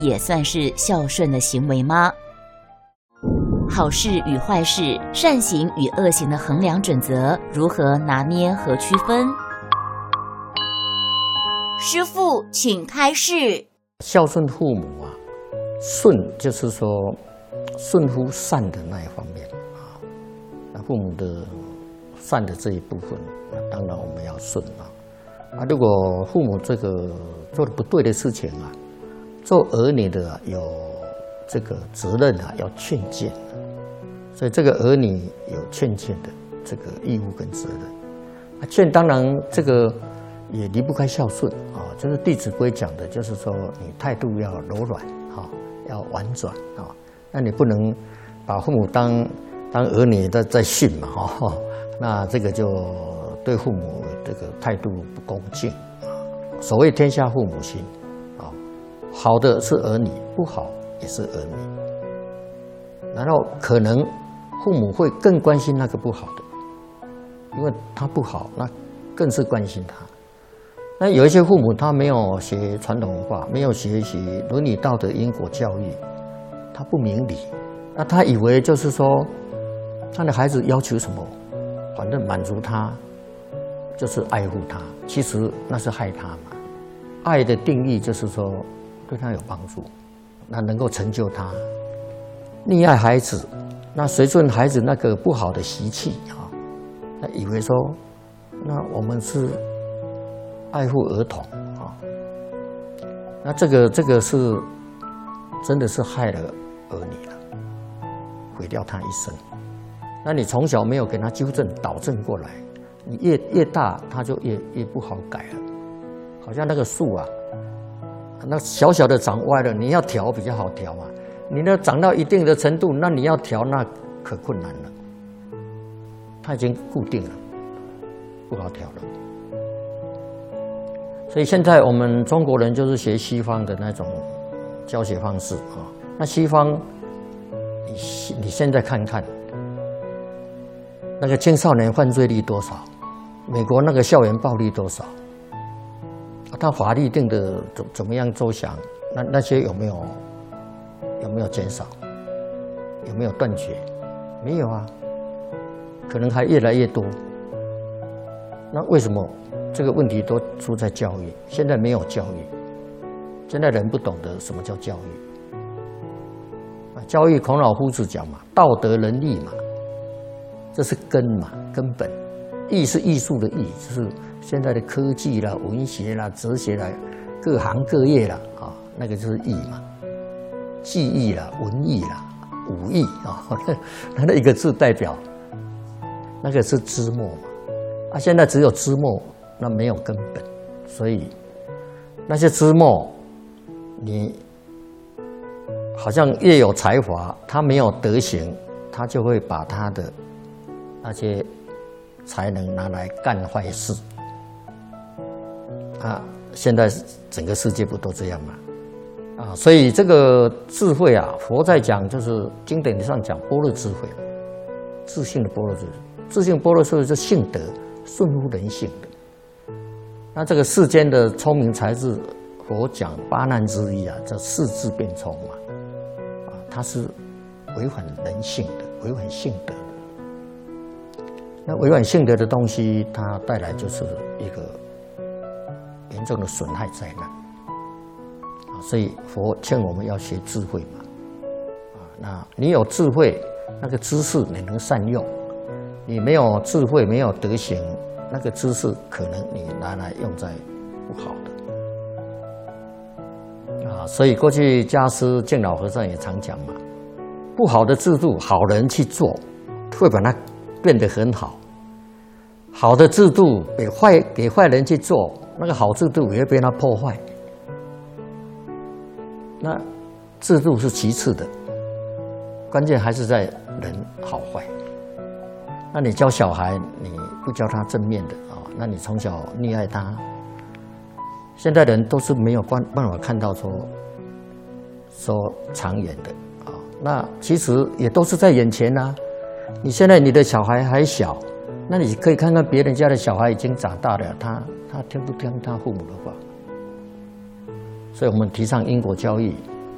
也算是孝顺的行为吗？好事与坏事、善行与恶行的衡量准则如何拿捏和区分？师父，请开示。 孝顺父母啊，顺就是说顺乎善的那一方面啊，那父母的善的这一部分，那当然我们要顺啊。如果父母这个做的不对的事情啊，做儿女的有这个责任啊，要劝谏，所以这个儿女有劝谏的这个义务跟责任。劝当然这个也离不开孝顺啊，就是《弟子规》讲的，就是说你态度要柔软啊，要婉转啊，那你不能把父母当儿女在训嘛哈，那这个就对父母这个态度不恭敬啊。所谓天下父母心啊，好的是儿女，不好也是儿女。然后可能父母会更关心那个不好的，因为他不好，那更是关心他。那有一些父母他没有学传统文化，没有学习伦理道德因果教育，他不明理，那他以为就是说他的孩子要求什么，反正满足他就是爱护他，其实那是害他嘛。爱的定义就是说对他有帮助，那能够成就他。溺爱孩子，那随顺孩子那个不好的习气啊，那以为说那我们是爱护儿童啊，那这个是真的是害了儿女了，毁掉他一生。那你从小没有给他纠正导正过来，你越大他就越不好改了。好像那个树啊，那小小的长歪了，你要调比较好调嘛。你那长到一定的程度，那你要调那可困难了。它已经固定了，不好调了。所以现在我们中国人就是学西方的那种教学方式啊。那西方，你现在看看，那个青少年犯罪率多少？美国那个校园暴力多少？他法律定的怎么样周详？那些有没有减少？有没有断绝？没有啊，可能还越来越多。那为什么这个问题都出在教育？现在没有教育，现在人不懂得什么叫教育。教育孔老夫子讲嘛，道德仁义嘛，这是根嘛，根本。艺是艺术的艺，就是现在的科技啦、文学啦、哲学啦，各行各业啦啊，那个就是艺嘛。技艺啦、文艺啦、武艺啊，那一个字代表，那个是枝末嘛。现在只有枝末，那没有根本，所以那些枝末，你好像越有才华，他没有德行，他就会把他的那些才能拿来干坏事啊！现在整个世界不都这样吗？所以这个智慧啊，佛在讲就是经典上讲般若智慧，自性的般若智慧，自性般若智慧是性德，顺乎人性的。那这个世间的聪明才智，佛讲八难之一啊，叫世智变聪嘛，它是违反人性的，违反性德的。那违反性德的东西，它带来就是一个严重的损害灾难。所以佛劝我们要学智慧嘛，那你有智慧，那个知识你能善用；你没有智慧，没有德行，那个知识可能你拿来用在不好的。所以过去家师净老和尚也常讲嘛，不好的制度，好人去做，会把它变得很好；好的制度给坏人去做，那个好制度也会被他破坏。那制度是其次的，关键还是在人好坏。那你教小孩，你不教他正面的那你从小溺爱他，现在人都是没有办法看到说长远的那其实也都是在眼前啊。你现在你的小孩还小，那你可以看看别人家的小孩已经长大了，他听不听他父母的话？所以我们提倡因果教育